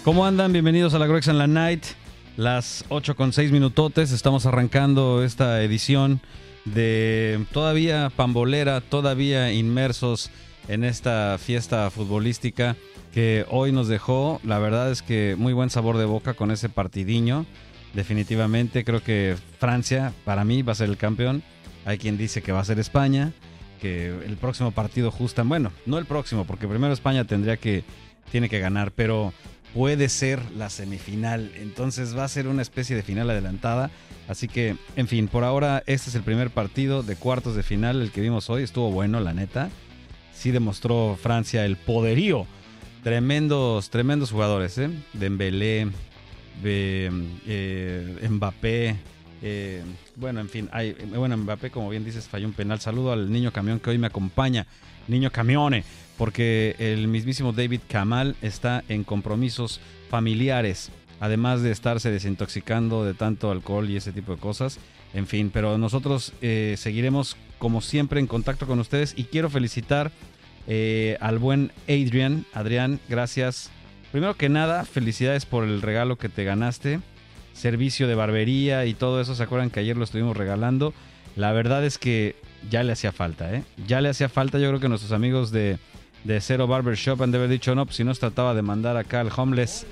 ¿Cómo andan? Bienvenidos a la Grex en la Night. Las 8:06 minutotes. Estamos arrancando esta edición de todavía pambolera, todavía inmersos en esta fiesta futbolística que hoy nos dejó, la verdad es que muy buen sabor de boca con ese partidiño. Definitivamente creo que Francia para mí va a ser el campeón. Hay quien dice que va a ser España, que el próximo partido bueno, no el próximo, porque primero España tiene que ganar, pero puede ser la semifinal, entonces va a ser una especie de final adelantada, así que, en fin, por ahora este es el primer partido de cuartos de final, el que vimos hoy, estuvo bueno, la neta, sí demostró Francia el poderío, tremendos jugadores, Dembélé, Mbappé, bueno, en fin, Mbappé, como bien dices, falló un penal. Saludo al niño camión que hoy me acompaña, niño camione, porque el mismísimo David Kamal está en compromisos familiares, además de estarse desintoxicando de tanto alcohol y ese tipo de cosas. En fin, pero nosotros seguiremos como siempre en contacto con ustedes y quiero felicitar al buen Adrián, gracias. Primero que nada, felicidades por el regalo que te ganaste, servicio de barbería y todo eso. ¿Se acuerdan que ayer lo estuvimos regalando? La verdad es que ya le hacía falta, ya le hacía falta. Yo creo que nuestros amigos de Cero Barbershop han de haber dicho, no, pues si nos trataba de mandar acá al homeless.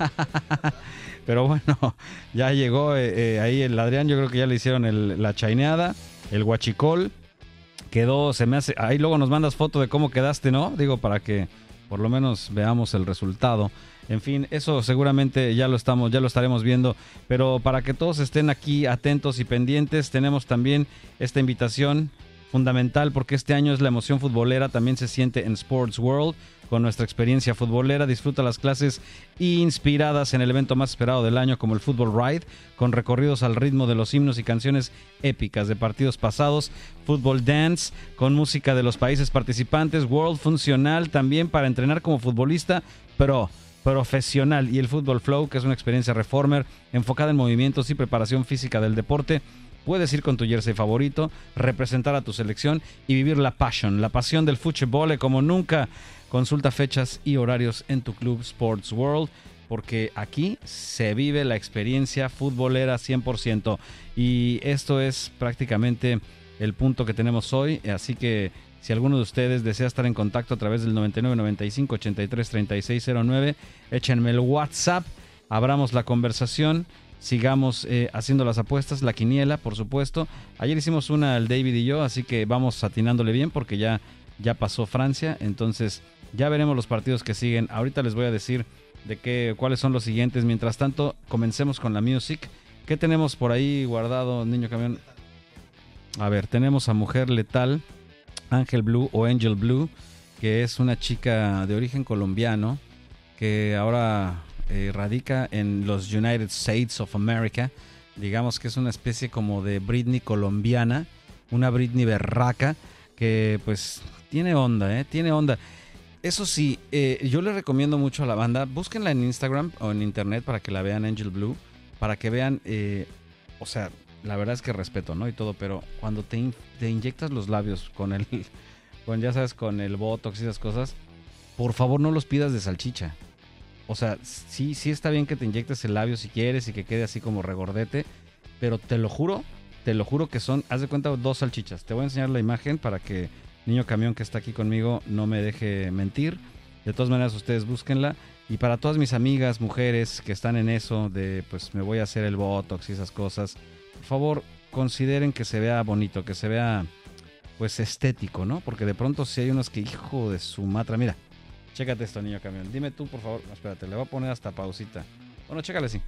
Pero bueno, ya llegó ahí el Adrián. Yo creo que ya le hicieron la chaineada, el huachicol. Quedó, se me hace, ahí luego nos mandas foto de cómo quedaste, ¿no? Digo, para que por lo menos veamos el resultado. En fin, eso seguramente ya lo estaremos viendo, pero para que todos estén aquí atentos y pendientes, tenemos también esta invitación fundamental, porque este año es la emoción futbolera, también se siente en Sports World, con nuestra experiencia futbolera. Disfruta las clases inspiradas en el evento más esperado del año, como el Football Ride, con recorridos al ritmo de los himnos y canciones épicas de partidos pasados, Football Dance, con música de los países participantes, World Funcional, también para entrenar como futbolista, profesional, y el Football Flow, que es una experiencia reformer enfocada en movimientos y preparación física del deporte. Puedes ir con tu jersey favorito, representar a tu selección y vivir la pasión del fútbol como nunca. Consulta fechas y horarios en tu club Sports World, porque aquí se vive la experiencia futbolera 100%. Y esto es prácticamente el punto que tenemos hoy, así que si alguno de ustedes desea estar en contacto a través del 99 95 83 36 09, échenme el WhatsApp, abramos la conversación, sigamos haciendo las apuestas, la quiniela, por supuesto. Ayer hicimos una el David y yo, así que vamos atinándole bien porque ya pasó Francia, entonces ya veremos los partidos que siguen. Ahorita les voy a decir cuáles son los siguientes. Mientras tanto, comencemos con la music. ¿Qué tenemos por ahí guardado, niño camión? A ver, tenemos a Mujer Letal, Angel Blue, que es una chica de origen colombiano que ahora radica en los United States of America. Digamos que es una especie como de Britney colombiana, una Britney berraca que pues tiene onda, tiene onda. Eso sí, yo le recomiendo mucho a la banda, búsquenla en Instagram o en internet para que la vean, Angel Blue, para que vean, o sea, la verdad es que respeto, ¿no? Y todo, pero cuando te inyectas los labios con ya sabes, con el Botox y esas cosas, por favor no los pidas de salchicha. O sea, sí está bien que te inyectes el labio si quieres y que quede así como regordete, pero te lo juro que son, haz de cuenta, 2 salchichas. Te voy a enseñar la imagen para que niño camión que está aquí conmigo no me deje mentir. De todas maneras, ustedes búsquenla. Y para todas mis amigas, mujeres que están en eso de, pues me voy a hacer el Botox y esas cosas, por favor, consideren que se vea bonito, que se vea, pues, estético, ¿no? Porque de pronto si hay unos que, hijo de su matra, mira, chécate esto, niño camión. Dime tú, por favor, no, espérate, le voy a poner hasta pausita. Bueno, chécale así.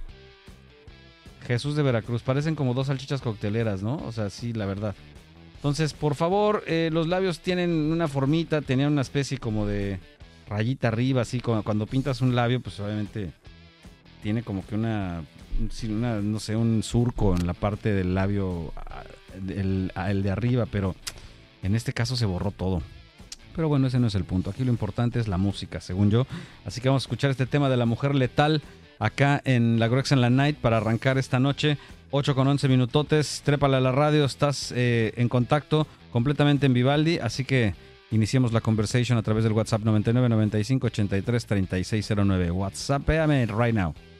Jesús de Veracruz, parecen como 2 salchichas cocteleras, ¿no? O sea, sí, la verdad. Entonces, por favor, los labios tienen una formita, tenían una especie como de rayita arriba, así, cuando pintas un labio, pues obviamente tiene como que no sé, un surco en la parte del labio, el de arriba, pero en este caso se borró todo. Pero bueno, ese no es el punto. Aquí lo importante es la música, según yo. Así que vamos a escuchar este tema de la Mujer Letal acá en la Grex en la Night para arrancar esta noche. 8:11 minutotes, trépale a la radio, estás en contacto completamente en Vivaldi, así que iniciemos la conversation a través del WhatsApp 99 95 83 3609. WhatsAppéame right now.